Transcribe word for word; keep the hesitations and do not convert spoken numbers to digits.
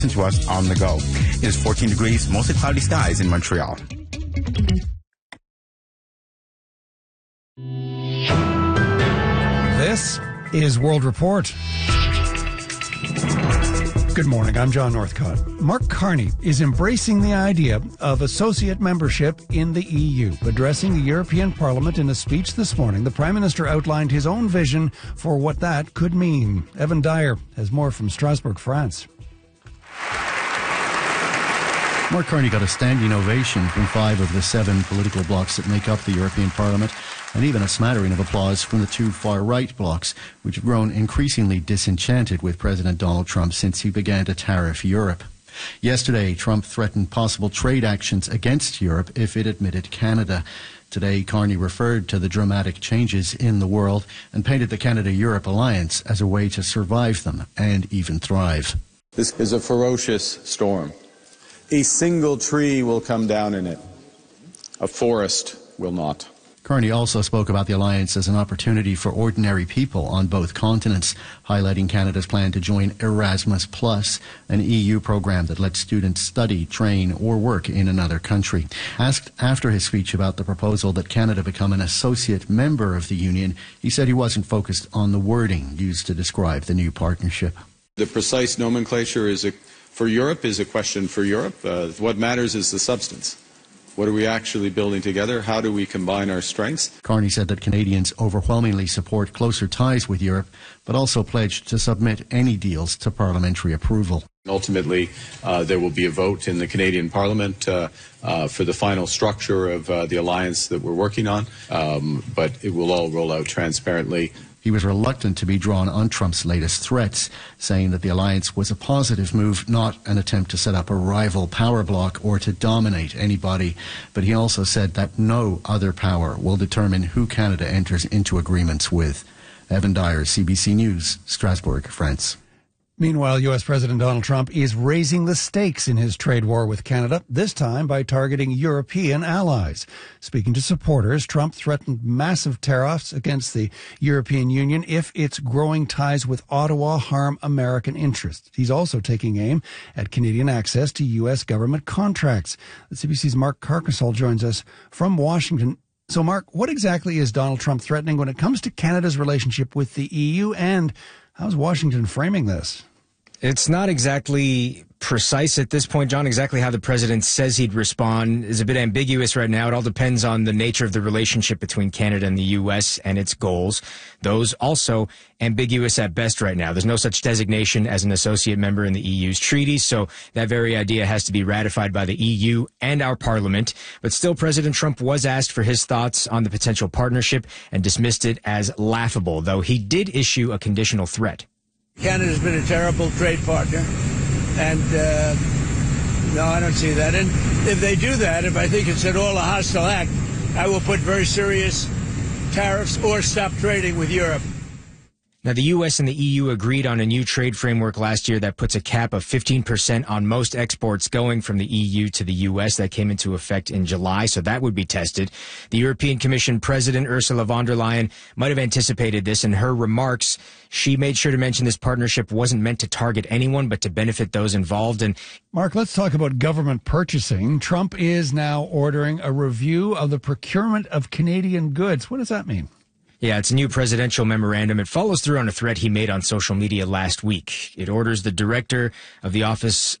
To us on the go. It is fourteen degrees, mostly cloudy skies in Montreal. This is World Report. Good morning, I'm John Northcott. Mark Carney is embracing the idea of associate membership in the E U. Addressing the European Parliament in a speech this morning, the Prime Minister outlined his own vision for what that could mean. Evan Dyer has more from Strasbourg, France. Mark Carney got a standing ovation from five of the seven political blocs that make up the European Parliament, and even a smattering of applause from the two far-right blocs, which have grown increasingly disenchanted with President Donald Trump since he began to tariff Europe. Yesterday, Trump threatened possible trade actions against Europe if it admitted Canada. Today, Carney referred to the dramatic changes in the world and painted the Canada-Europe alliance as a way to survive them and even thrive. This is a ferocious storm. A single tree will come down in it. A forest will not. Carney also spoke about the alliance as an opportunity for ordinary people on both continents, highlighting Canada's plan to join Erasmus Plus, an E U program that lets students study, train, or work in another country. Asked after his speech about the proposal that Canada become an associate member of the Union, he said he wasn't focused on the wording used to describe the new partnership. The precise nomenclature is a For Europe is a question for Europe. Uh, what matters is the substance. What are we actually building together? How do we combine our strengths? Carney said that Canadians overwhelmingly support closer ties with Europe, but also pledged to submit any deals to parliamentary approval. Ultimately, uh, there will be a vote in the Canadian Parliament uh, uh, for the final structure of uh, the alliance that we're working on, um, but it will all roll out transparently. He was reluctant to be drawn on Trump's latest threats, saying that the alliance was a positive move, not an attempt to set up a rival power bloc or to dominate anybody. But he also said that no other power will determine who Canada enters into agreements with. Evan Dyer, C B C News, Strasbourg, France. Meanwhile, U S. President Donald Trump is raising the stakes in his trade war with Canada, this time by targeting European allies. Speaking to supporters, Trump threatened massive tariffs against the European Union if its growing ties with Ottawa harm American interests. He's also taking aim at Canadian access to U S government contracts. The C B C's Mark Carcasole joins us from Washington. So, Mark, what exactly is Donald Trump threatening when it comes to Canada's relationship with the E U, and how's Washington framing this? It's not exactly precise at this point, John. Exactly how the president says he'd respond is a bit ambiguous right now. It all depends on the nature of the relationship between Canada and the U S and its goals. Those also ambiguous at best right now. There's no such designation as an associate member in the E U's treaties, so that very idea has to be ratified by the E U and our parliament. But still, President Trump was asked for his thoughts on the potential partnership and dismissed it as laughable, though he did issue a conditional threat. Canada's been a terrible trade partner, and uh, no, I don't see that. And if they do that, if I think it's at all a hostile act, I will put very serious tariffs or stop trading with Europe. Now, the U S and the E U agreed on a new trade framework last year that puts a cap of fifteen percent on most exports going from the E U to the U S. That came into effect in July, so that would be tested. The European Commission President Ursula von der Leyen might have anticipated this. In her remarks, she made sure to mention this partnership wasn't meant to target anyone, but to benefit those involved. And Mark, let's talk about government purchasing. Trump is now ordering a review of the procurement of Canadian goods. What does that mean? Yeah, it's a new presidential memorandum. It follows through on a threat he made on social media last week. It orders the director of the Office